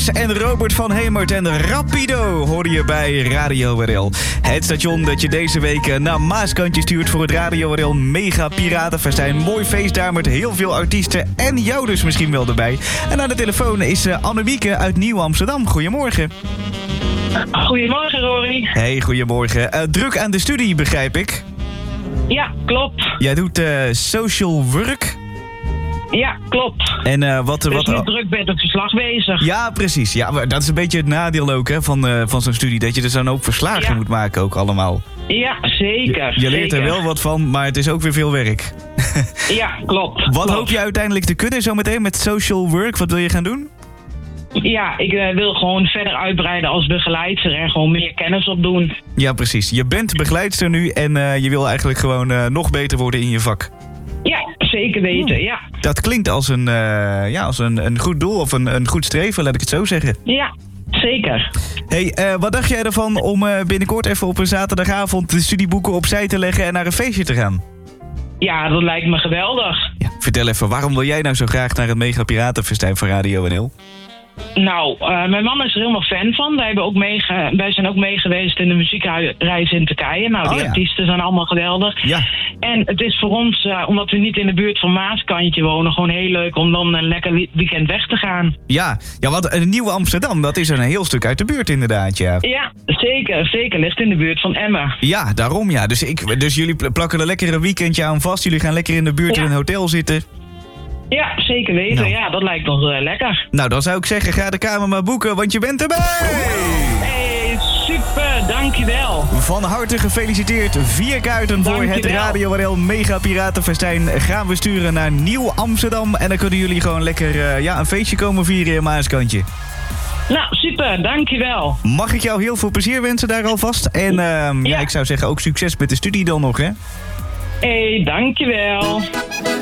en Robert van Hemert en Rapido hoor je bij Radio RL. Het station dat je deze week naar Maaskantje stuurt voor het Radio RL Mega Piratenfestijn. Mooi feest daar met heel veel artiesten en jou dus misschien wel erbij. En aan de telefoon is Annemieke uit Nieuw-Amsterdam. Goedemorgen. Goedemorgen, Rory. Hey, goedemorgen. Druk aan de studie, begrijp ik. Ja, klopt. Jij doet social work. Ja, klopt. En wat dus nu druk met het verslag bezig. Ja, precies. Ja, maar dat is een beetje het nadeel ook hè, van zo'n studie. Dat je dus dan ook verslagen moet maken ook allemaal. Ja, zeker. Je leert er wel wat van, maar het is ook weer veel werk. Ja, klopt. Wat hoop je uiteindelijk te kunnen zometeen met social work? Wat wil je gaan doen? Ja, ik wil gewoon verder uitbreiden als begeleidster en gewoon meer kennis opdoen. Ja, precies. Je bent begeleidster nu en je wil eigenlijk gewoon nog beter worden in je vak. Ja, zeker weten, ja. Dat klinkt als een goed doel of een goed streven, laat ik het zo zeggen. Ja, zeker. Hey, wat dacht jij ervan om binnenkort even op een zaterdagavond de studieboeken opzij te leggen en naar een feestje te gaan? Ja, dat lijkt me geweldig. Ja, vertel even, waarom wil jij nou zo graag naar het Mega Piratenfestijn van Radio NL? Nou, mijn mama is er helemaal fan van. Wij zijn ook mee geweest in de muziekreis in Turkije. Nou, die artiesten zijn allemaal geweldig. Ja. En het is voor ons, omdat we niet in de buurt van Maaskantje wonen, gewoon heel leuk om dan een lekker weekend weg te gaan. Ja, want Nieuw-Amsterdam, dat is een heel stuk uit de buurt inderdaad, ja. Ja, zeker. Zeker. Ligt in de buurt van Emmen. Ja, daarom ja. Dus jullie plakken er lekker een weekendje aan vast. Jullie gaan lekker in de buurt in een hotel zitten. Ja, zeker weten. Nou. Ja, dat lijkt ons lekker. Nou, dan zou ik zeggen, ga de kamer maar boeken, want je bent erbij! Hey, super, dankjewel. Van harte gefeliciteerd. 4 kaarten voor het Radio RL Mega Piratenfestijn gaan we sturen naar Nieuw-Amsterdam. En dan kunnen jullie gewoon lekker een feestje komen vieren in Maaskantje. Nou, super, dankjewel. Mag ik jou heel veel plezier wensen daar alvast? En ik zou zeggen ook succes met de studie dan nog, hè? Hey, dankjewel.